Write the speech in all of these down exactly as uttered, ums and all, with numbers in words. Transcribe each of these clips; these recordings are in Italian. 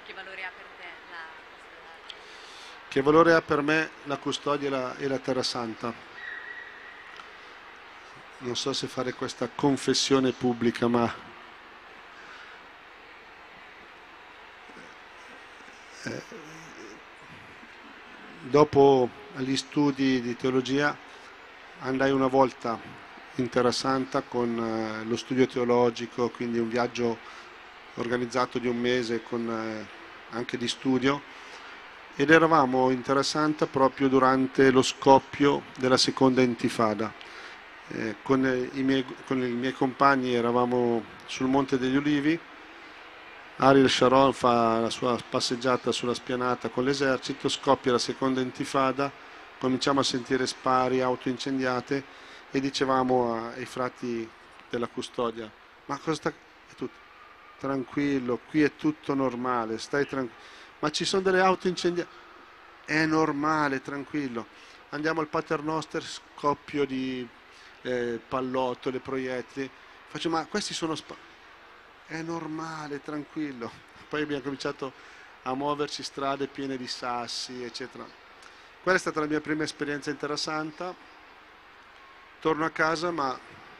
Che valore ha per te la custodia? Che valore ha per me la custodia e la, e la Terra Santa? Non so se fare questa confessione pubblica, ma dopo gli studi di teologia andai una volta in Terra Santa con eh, lo studio teologico, quindi un viaggio organizzato di un mese con eh, anche di studio, ed eravamo in Terra Santa proprio durante lo scoppio della seconda intifada. Eh, con, eh, i miei, con i miei compagni eravamo sul Monte degli Ulivi. Ariel Sharon fa la sua passeggiata sulla spianata con l'esercito, scoppia la seconda intifada, cominciamo a sentire spari, auto incendiate e dicevamo ai frati della custodia: ma cosa sta... È tutto tranquillo, qui è tutto normale, stai tranquillo. Ma ci sono delle auto incendiate? È normale, tranquillo. Andiamo al Paternoster, scoppio di eh, pallottole, proiettili. Faccio, ma questi sono... Spa- è normale, tranquillo. Poi abbiamo cominciato a muoverci strade piene di sassi, eccetera. Quella è stata la mia prima esperienza in Terra Santa. Torno a casa, ma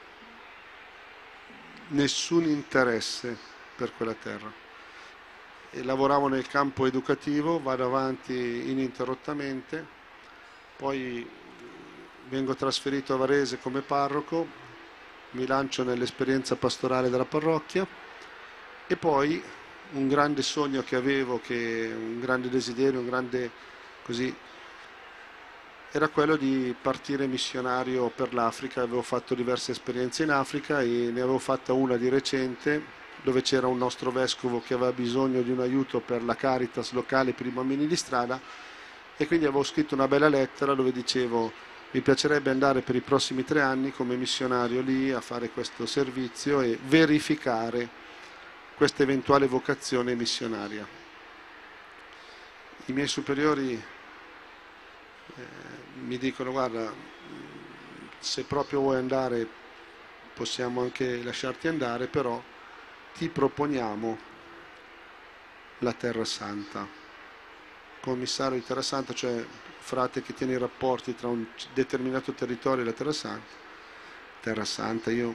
nessun interesse per quella terra. E lavoravo nel campo educativo, vado avanti ininterrottamente, poi vengo trasferito a Varese come parroco, mi lancio nell'esperienza pastorale della parrocchia e poi un grande sogno che avevo, che, un grande desiderio, un grande così, era quello di partire missionario per l'Africa. Avevo fatto diverse esperienze in Africa e ne avevo fatta una di recente dove c'era un nostro vescovo che aveva bisogno di un aiuto per la Caritas locale per i bambini di strada, e quindi avevo scritto una bella lettera dove dicevo: mi piacerebbe andare per i prossimi tre anni come missionario lì a fare questo servizio e verificare questa eventuale vocazione missionaria. I miei superiori eh, mi dicono: guarda, se proprio vuoi andare possiamo anche lasciarti andare, però ti proponiamo la Terra Santa. Commissario di Terra Santa, cioè frate che tiene i rapporti tra un determinato territorio e la Terra Santa. Terra Santa, io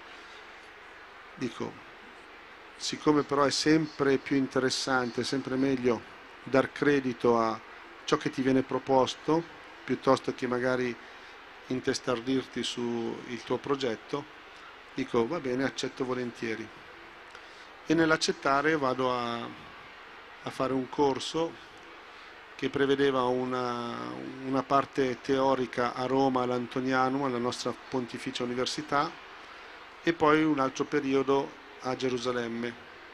dico, siccome però è sempre più interessante, è sempre meglio dar credito a ciò che ti viene proposto, piuttosto che magari intestardirti sul tuo progetto, dico va bene, accetto volentieri. E nell'accettare vado a, a fare un corso che prevedeva una, una parte teorica a Roma, all'Antonianum, alla nostra Pontificia Università, e poi un altro periodo a Gerusalemme.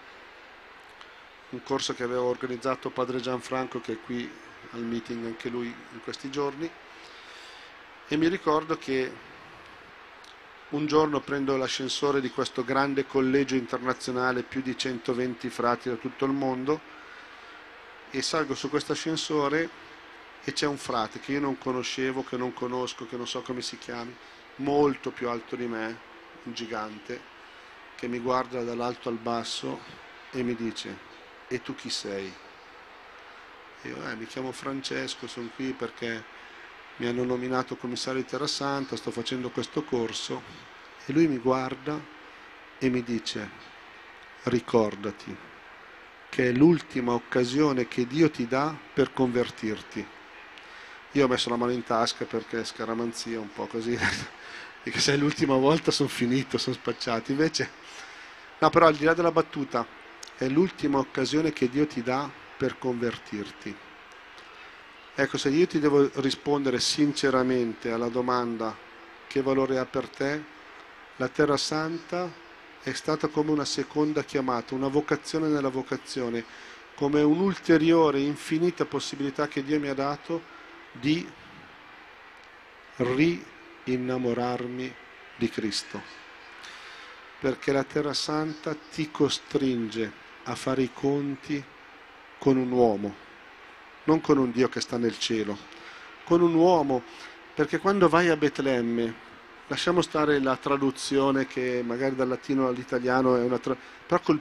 Un corso che aveva organizzato padre Gianfranco, che è qui al meeting anche lui in questi giorni, e mi ricordo che un giorno prendo l'ascensore di questo grande collegio internazionale, più di centoventi frati da tutto il mondo, e salgo su questo ascensore e c'è un frate che io non conoscevo, che non conosco, che non so come si chiami, molto più alto di me, un gigante, che mi guarda dall'alto al basso e mi dice: e tu chi sei? E io eh, mi chiamo Francesco, sono qui perché mi hanno nominato commissario di Terra Santa, sto facendo questo corso. E lui mi guarda e mi dice: ricordati che è l'ultima occasione che Dio ti dà per convertirti. Io ho messo la mano in tasca perché scaramanzia un po' così, perché se è l'ultima volta sono finito, sono spacciato. Invece, no, però al di là della battuta, è l'ultima occasione che Dio ti dà per convertirti. Ecco, se io ti devo rispondere sinceramente alla domanda che valore ha per te, la Terra Santa è stata come una seconda chiamata, una vocazione nella vocazione, come un'ulteriore infinita possibilità che Dio mi ha dato di rinnamorarmi di Cristo. Perché la Terra Santa ti costringe a fare i conti con un uomo, non con un Dio che sta nel cielo, con un uomo, perché quando vai a Betlemme, lasciamo stare la traduzione che magari dal latino all'italiano è una tra... però col